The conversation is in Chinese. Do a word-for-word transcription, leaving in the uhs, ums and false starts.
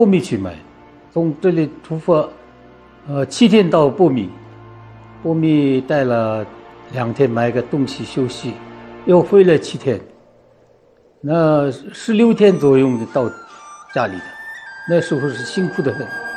波密去买，从这里出发，呃，七天到波密，波密待了两天，买个东西休息，又回来七天，那十六天左右就到家里的，那时候是辛苦的很。